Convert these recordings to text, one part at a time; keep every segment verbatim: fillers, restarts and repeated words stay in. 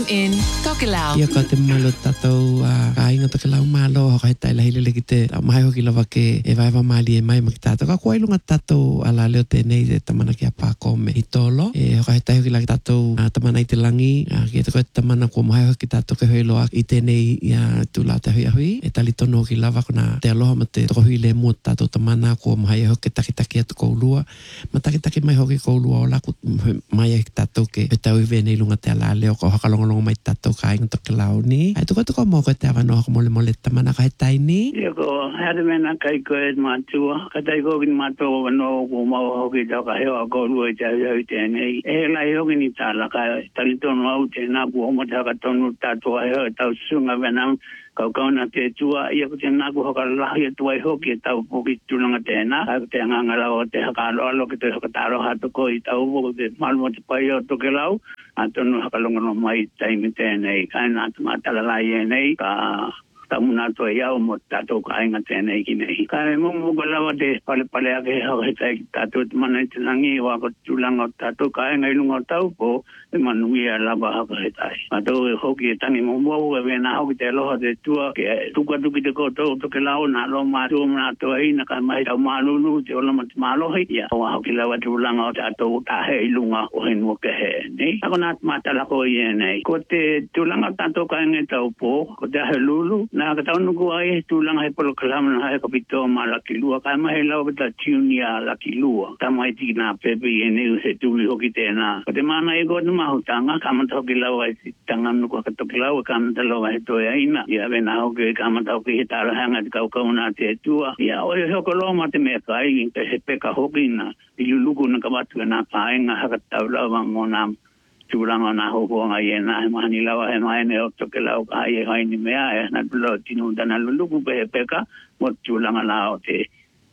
in Tokelau. Ia ka te malo tatou ka inga Tokelau malo ka tai la hile ki te mai hoki lava ke e vai va mali e mai ma ki tatou ka kuai lunga tatou ala leo te nei te tamana ki a Pakome i tolo e ka tai hoki la ki tatou tamana i te langi ki te koe tamana ko mai hoki tatou ke hoi loa i te nei ia tu la te hui hui e tali tono hoki lava kuna te aloha ma te toko hui le mua tatou tamana ko mai hoki taki taki atu koulua ma taki taki mai hoki koulua o laku mai hoki tatou ke e tau i vene lunga te ala leo ko hakalongolongo mai tatou ka inga Tokelau ni. Ai tuko tuko mo ko te avanoa ko mole mole tamana ka tai ni. Ia ko hare mena kai ko e matua. Ka tai ko kin matua no ko mau hoki ta ka heo ko lua te heo te nei. E la heo ni tala ka tali tono au te na ku mo ta ka tonu tatua heo tau sunga venam kau kau na te tua ia ko te na ku hoka lahi tua hoki tau poki tulanga te na te ngangala o te haka alo ki te haka taro hato ko i tau po te malmo te pai o Tokelau atonu haka longono mai taimi tēnei kai nā tumatala lai e nei ka tamuna to iau mo tato ka inga tēnei ki nei kai mo mo lawa te pale pale ake hau he tai tato mana te langi wa ko tulanga tato ka inga ilunga tau po e manui a lava haka he tai ato e hoki e tangi mo mo e vena hoki te aloha te tua ke tuka tuki te koto Tokelau na lo ma tu na to ai na ka mai tau malulu te ola ma te malohi ia wa hoki lawa tulanga o tato ta he ilunga o he no ke he nei ako na matala ko i nei ko te tulanga tato ka inga tau po ko te he lulu na ka tau nuku ai tulanga he polo kalama na he kapito ma laki lua ka mai lau beta tunia laki lua ta mai tiki na pepe e neu he tuli hoki tēnā ko te mana e kotu mahutanga ka mata hoki lau ai si tanga nuku ka Tokelau ka mata lau ai toi aina ia vena hoki ka mata hoki he tara hanga te kau kau na te tua ia oi hoko loa ma te mea kai ke he peka hoki na i luluku na ka watu na ka inga haka tau lau mo na tulanga na hokonga ye na mani lawa he mai ne o Tokelau ka ye hai ni mea e na tulo tinu dana luluku pe peka mo tulanga na o te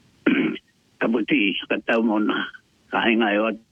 kabuti ka tau mo na ka hinga e o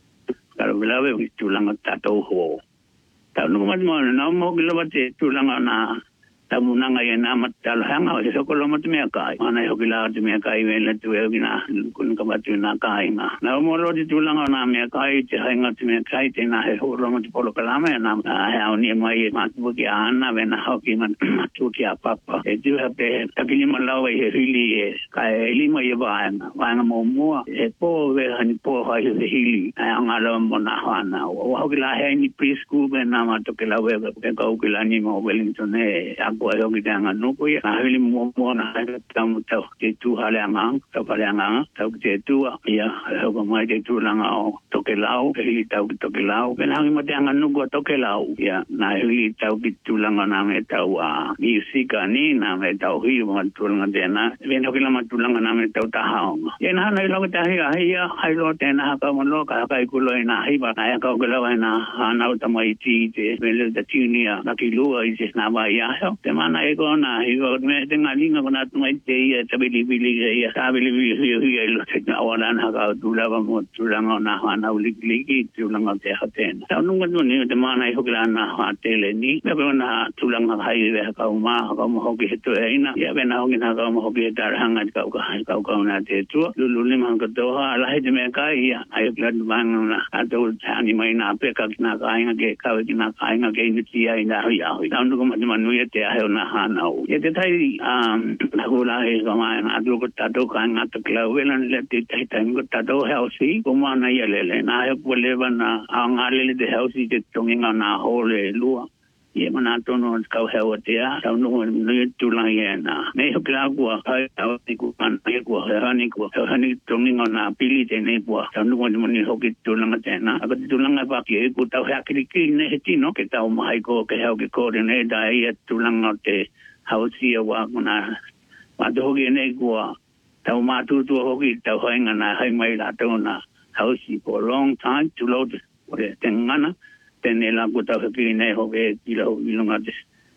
ka lawe wi tulanga tatou ho tau no mo na mo gila te tulanga na tamunanga ye na matalo hanga o se ko lo mate mea kai mana ho gila te mea kai vela tu e gina kun ka batu na kai na na mo lo te tulanga na mea kai te hanga te mea kai te na he ho lo mate polo kalama na ha oni mai ma tu ki ana vena ho ki man tu ki a papa e tu ha pe takini malawa he hili e kai lima ye ba na wa mo mo e po ve hani po ha he hili anga lo mo na hana o ho gila he ni preschool be na ma Tokelau e ka o gila ni mo Wellington e ko yo ki tanga no ko ya hili mo mo na ta mo ta te tu hale anga ta hale anga ta te tu ya ho ko mai te tu langa o Tokelau hili ta ki Tokelau ben hangi mo te anga no ko Tokelau ya na hili ta ki tu langa na me ta wa music ni na me ta hi mo tu langa de na ben ho ki la ma tu langa na me ta ta ha ya na na lo ta hi ya hai lo te na ka mo lo ka ka ku lo na hi ba na ka ko lo na ha na ta mai ti te ben le ta tunia na ki lo i se na ba ya mana e kona i go me tenga linga kona mai te ia tabili bili ia tabili bili ia lo te na wana na ka tula ba mo tula na na uli liki tula te haten ta nunga no ni te mana i hokila na ha tele ni me na tula nga hai ve ka uma ka mo hoki to ina ia be na hoki na ka mo hoki ta hanga ka ka ka ka na te tu lulu ni man ka to ha la he me ka ia ai glad bang na ato ani mai na pe ka na ka inga ke ka ki na ka inga ke ni ti ai na ia ta nunga ma manu ia te na hana o e te tai um na gola e gama na do ko tato ka na Tokelau velan le te tai tai ko tato hausi ko mana ia lele na e ko le bana anga lele de hausi te tonginga na hole lua ye mana tono ka hewa te a ta no no tu la ye na me ho kla ko ha ta ti ko kan ye ko ha ni ko ha ni tonginga na pili te ne ko ta no mo ni ho ki tu la te na ka tu la ba ki ko ta ha ki ki ne ti no ke ta mai ko ke ha ki ko ne da ye tu la te hausi wa na ma do ge ne ko ta ma tu tu ho ki ta ho nga na hai mai la to na hausi for long time to load o te ngana tene la ko ta ki ne ho ge ki lo i lo ngate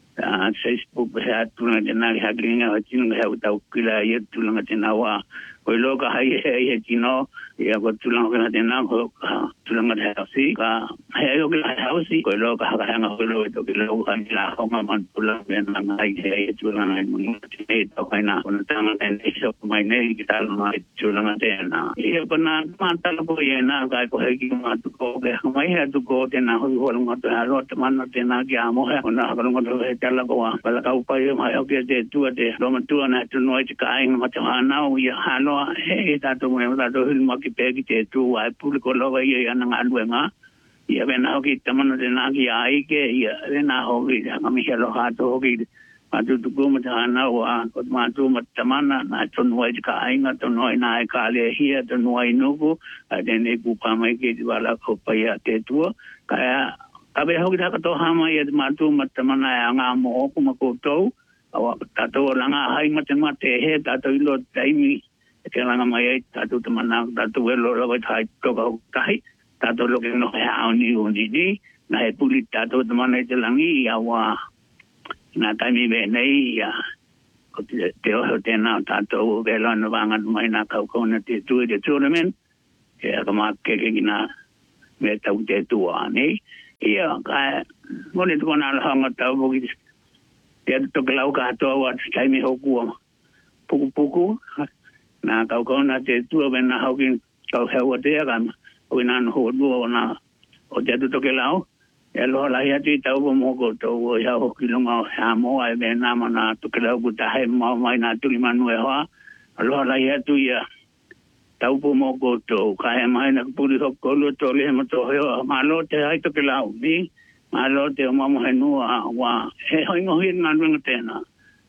a Facebook ha tu na de na ha ki nga ha tu nga ha ta ki la ye tu nga te na wa Koe lo ka hai he he tino ia ko tulang ka tena ko tulang ka hausi ka he yo ka hausi ko lo ka ka hanga ko lo to ki lo ka la ko ma man tulang ben na ai he tulang ai mun te to kai na ko ta na en so mai ne ki ta na tulang tena ia ko na ma ta lo ye na ka ko he ki ma tu ko ke mai he tu ko tena ho ho ma to ha lo ta man na tena ki amo he na ko mo to he ta la ko ba la ka pa ye ma yo ke te tu te lo ma tu na tu no ka ai ma ta na ia ha lo he ta to mo ta to hil ma ki pe ki te tu ai pu ko lo ye ya na ngalu nga ia bena ki tamana de na ki ai ke ia bena ho ki ka mi helo ha to ki ma tu tu ko ma ta na wa ko ma tu ma tamana na to no ka ai nga to no na ai ka le hi to no ai no ko a de ne ku pa mai ke wala ko pa ya te tu ka ka be ho ki ta to ha ma ye ma tu ma tamana ya nga mo ko ma ko to awa ta to la nga hai ma te ma te he ta to lo tai mi ke langa mai ta tu te mana ta tu lo lo kai to ka kai ta to lo ke no ha ni ni ni na e puli ta to te mana te langi ya wa na ta mi be nei ya ko te te o te na ta to be lo no vanga mai na ka ko na te tu de tournament ke ka ma ke ke na me ta u te tu ani ia ka mo ne tu na la hanga ta bo ki te to ke lau ka to wa tai mi ho ku puku puku na kau kau na te tua bena haukin kau hewa te agam o ina no ho duo na o te tu toke lao e lo la ia ti tau mo ko to o ya ho kilonga ha mo ai bena mana tu ke lao ku ta hai mo mai na tu manu e ha lo la ia tu ia tau mo ko to ka e mai na puri ho ko lo to le mo to he ma lo te ai to ke lao ni ma lo te mo mo he no wa he ho ngo hin na ngu te na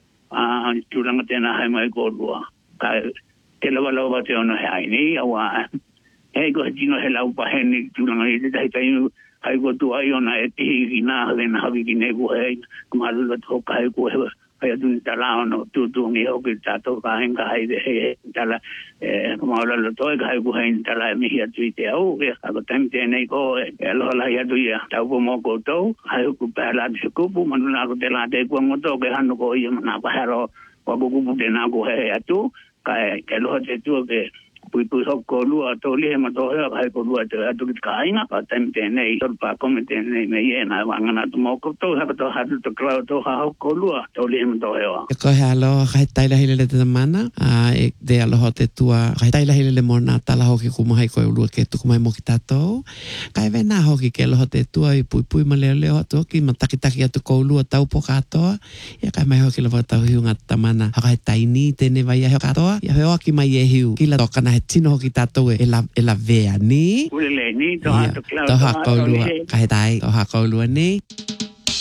a tu ranga te na hai mai ko lo ka ke lo lo ba te ono hai ni awa e go dino he lau pa he ni tu na i te tai tai ai go tu ai ona e ti na le na hawi ki ne go he ma lu to kai go he ai tu ta la no tu tu ni ho ki ta to ka hen ka ai de he ta la e ma lo lo to kai go he ta la mi hi tu te au e ka go tem te nei go e lo la ya tu ya ta go mo go to ai ku pa la de ku pu ma na go te la te go mo to ke han go i na pa ro wa go ku te na go he atu kai ke lo te tu ke pui pui ho ko lu to le ma to ha kai ko lu te atu ki kai na pa tem te nei to pa ko me te nei me ye na wa ngana to mo ko to ha to ha to klau to ha ko lu to le ma to he wa ko ha lo kai tai la hile te mana a e de alo ho te tua kai tai la hile le mo na ta la ho ki ku mai ko lu ke tu ku mai mo ki ta to kai ve na ho ki ke lo te tua i pui pui ma le le ho to ki ma taki taki atu ko lu ta po ka to ya kai mai ho ki lo ta hu nga ta mana ha kai tai ni te ne vai ho ka to ya ho ki mai e hiu ki la to kana he tino ho ki ta to e la e la vea ni ule le ni to ha to klau to ha ko lu kai tai to ha ko lu ni